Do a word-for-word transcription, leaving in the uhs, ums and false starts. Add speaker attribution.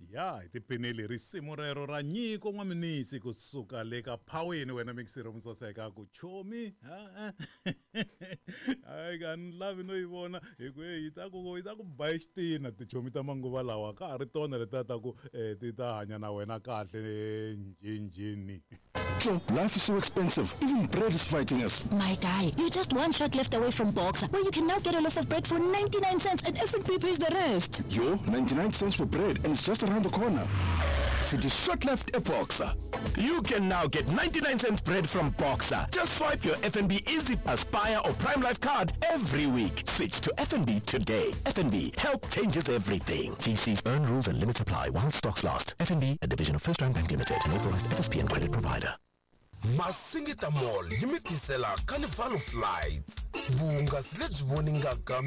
Speaker 1: ya hi tiphinile risimu rero ra nyiko n'waminisi kusuka le ka phaweni wena Mixiro Msoseka ku chomi hayi kani lavi no yivona hi ku hi ta ku hi ta ku bayistina tichomi ta manguva lawa ka ha ri tona leta ta ku ti ta hanya na wena kahle njinjini.
Speaker 2: Joe, life is so expensive. Even bread is fighting us.
Speaker 3: My guy, you're just one shot left away from Boxer, where you can now get a loaf of bread for ninety-nine cents and F N B pays the rest.
Speaker 2: Yo, ninety-nine cents for bread and it's just around the corner. City shot left at Boxer.
Speaker 4: You can now get ninety-nine cents bread from Boxer. Just swipe your F N B Easy, Aspire or Prime Life card every week. Switch to F N B today. F N B, help changes everything. T C's earn rules and limits apply while stocks last. F N B, a division of First Rand Bank Limited, an authorized F S P and credit provider.
Speaker 5: Masingita Mall, limitisela Carnival Flights. Bunga sledge warning